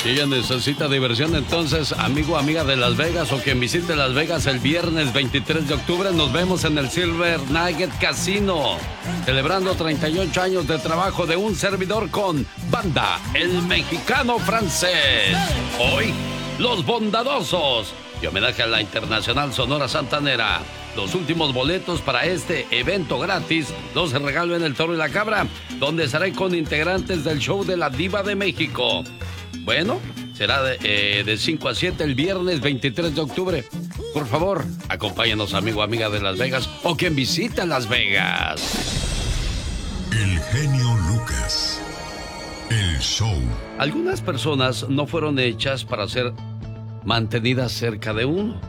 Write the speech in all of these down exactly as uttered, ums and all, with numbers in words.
Si ella necesita diversión, entonces, amigo, amiga de Las Vegas o quien visite Las Vegas el viernes veintitrés de octubre, nos vemos en el Silver Nugget Casino, celebrando treinta y ocho años de trabajo de un servidor con Banda, el Mexicano Francés. Hoy, Los Bondadosos y homenaje a la Internacional Sonora Santanera. Los últimos boletos para este evento gratis los regalo en El Toro y la Cabra, donde estaré con integrantes del show de la Diva de México. Bueno, será de, eh, de cinco a siete el viernes veintitrés de octubre. Por favor, acompáñanos, amigo o amiga de Las Vegas o quien visita Las Vegas. El genio Lucas. El show. Algunas personas no fueron hechas para ser mantenidas cerca de uno.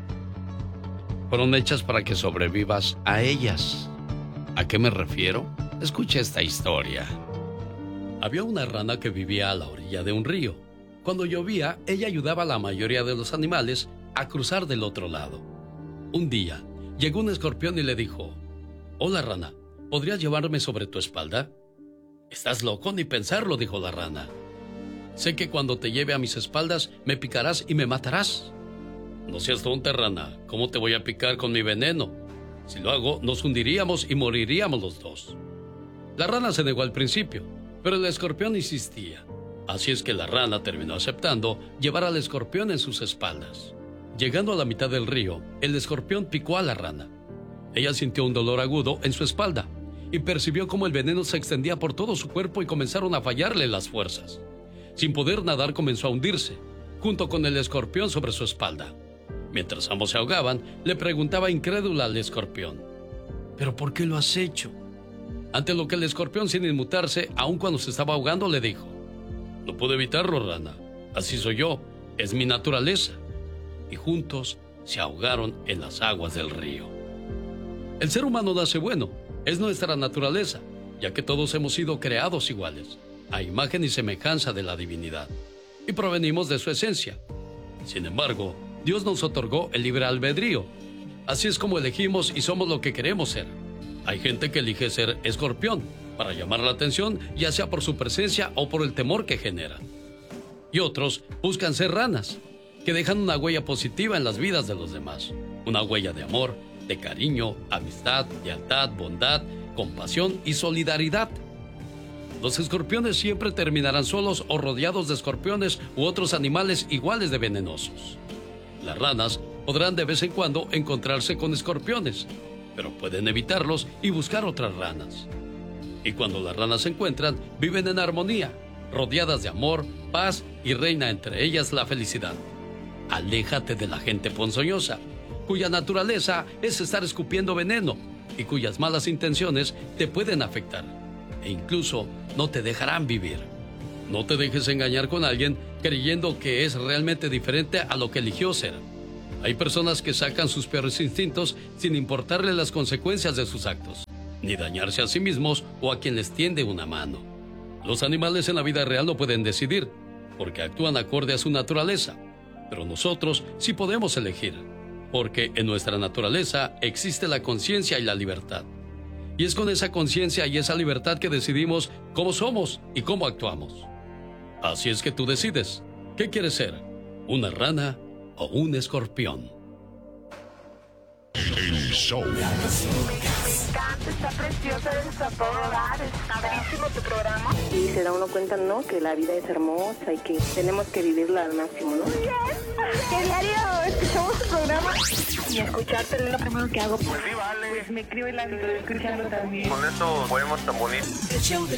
Fueron hechas para que sobrevivas a ellas. ¿A qué me refiero? Escucha esta historia. Había una rana que vivía a la orilla de un río. Cuando llovía, ella ayudaba a la mayoría de los animales a cruzar del otro lado. Un día, llegó un escorpión y le dijo: «Hola, rana, ¿podrías llevarme sobre tu espalda?» «Estás loco, ni pensarlo», dijo la rana. «Sé que cuando te lleve a mis espaldas me picarás y me matarás». «No seas tonta, rana. ¿Cómo te voy a picar con mi veneno? Si lo hago, nos hundiríamos y moriríamos los dos». La rana se negó al principio, pero el escorpión insistía. Así es que la rana terminó aceptando llevar al escorpión en sus espaldas. Llegando a la mitad del río, el escorpión picó a la rana. Ella sintió un dolor agudo en su espalda y percibió cómo el veneno se extendía por todo su cuerpo y comenzaron a fallarle las fuerzas. Sin poder nadar, comenzó a hundirse, junto con el escorpión sobre su espalda. Mientras ambos se ahogaban, le preguntaba incrédula al escorpión: «¿Pero por qué lo has hecho?». Ante lo que el escorpión, sin inmutarse, aun cuando se estaba ahogando, le dijo: «No puedo evitarlo, rana. Así soy yo. Es mi naturaleza». Y juntos se ahogaron en las aguas del río. El ser humano nace bueno. Es nuestra naturaleza, ya que todos hemos sido creados iguales, a imagen y semejanza de la divinidad, y provenimos de su esencia. Sin embargo, Dios nos otorgó el libre albedrío. Así es como elegimos y somos lo que queremos ser. Hay gente que elige ser escorpión para llamar la atención, ya sea por su presencia o por el temor que generan. Y otros buscan ser ranas, que dejan una huella positiva en las vidas de los demás. Una huella de amor, de cariño, amistad, lealtad, bondad, compasión y solidaridad. Los escorpiones siempre terminarán solos o rodeados de escorpiones u otros animales iguales de venenosos. Las ranas podrán de vez en cuando encontrarse con escorpiones, pero pueden evitarlos y buscar otras ranas. Y cuando las ranas se encuentran, viven en armonía, rodeadas de amor, paz y reina entre ellas la felicidad. Aléjate de la gente ponzoñosa, cuya naturaleza es estar escupiendo veneno y cuyas malas intenciones te pueden afectar e incluso no te dejarán vivir. No te dejes engañar con alguien creyendo que es realmente diferente a lo que eligió ser. Hay personas que sacan sus peores instintos sin importarle las consecuencias de sus actos, ni dañarse a sí mismos o a quien les tiende una mano. Los animales en la vida real no pueden decidir, porque actúan acorde a su naturaleza, pero nosotros sí podemos elegir, porque en nuestra naturaleza existe la conciencia y la libertad. Y es con esa conciencia y esa libertad que decidimos cómo somos y cómo actuamos. Así es que tú decides, ¿qué quieres ser? ¿Una rana o un escorpión? El show. Me encanta, está preciosa, está todo dar, está padrísimo tu programa. Y se da uno cuenta, ¿no?, que la vida es hermosa y que tenemos que vivirla al máximo, ¿no? Bien, que diario escuchamos tu programa y escucharte es lo primero que hago. Pues sí, vale. Pues me creo y la estoy escuchando también. Con eso podemos tan bonito.